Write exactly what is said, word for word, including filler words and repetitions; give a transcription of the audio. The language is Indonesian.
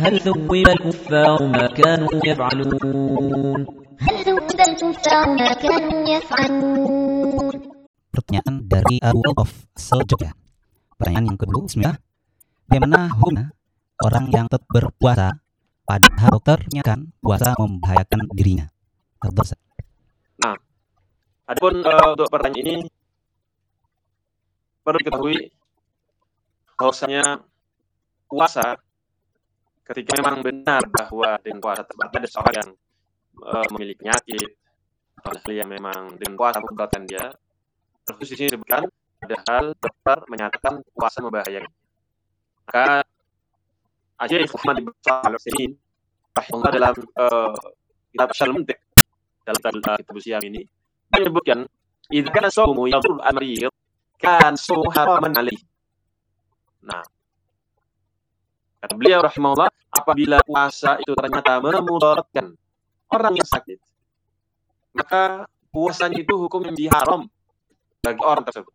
هل ثوب الكفار ما كانوا يفعلون هل ثوب الكفار ما كانوا يفعلون. Pertanyaan dari Abu of Seljogja. Pertanyaan yang kedua, bismillah. Bagaimana hukumnya orang yang tetap berpuasa padahal dokter menyatakan puasa membahayakan dirinya? Terus. Nah, adapun uh, untuk pertanyaan ini perlu diketahui bahwasanya puasa ketika memang benar bahwa dengan puasa tersebut ada seorang yang uh, memiliki penyakit atau hal yang memang dengan puasa membuatkan dia, terus di sini disebutkan padahal dokter menyatakan puasa membahayakan. Maka Syekh Muhammad bin Shalih Al-Utsaimin rahimahullah dalam uh, kitab Syarh Muntik dalam kitab Siyam ini menyebutkan idza kana shaumu yadur al-marid kan shaum haraman alaih. Nah, kata beliau rahimahullah, apabila puasa itu ternyata memudaratkan orang yang sakit, maka puasanya itu hukum yang diharam bagi orang tersebut.